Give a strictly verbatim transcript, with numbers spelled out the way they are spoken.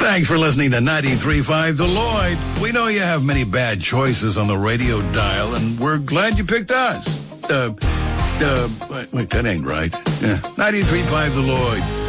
Thanks for listening to ninety-three point five The Lloyd. We know you have many bad choices on the radio dial, and we're glad you picked us. Uh, uh, wait, wait that ain't right. Yeah, ninety-three point five The Lloyd.